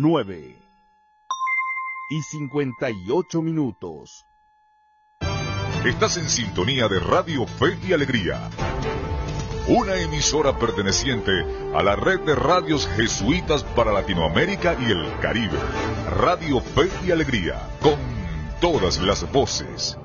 9:58. Estás en sintonía de Radio Fe y Alegría, una emisora perteneciente a la red de radios jesuitas para Latinoamérica y el Caribe. Radio Fe y Alegría, con todas las voces.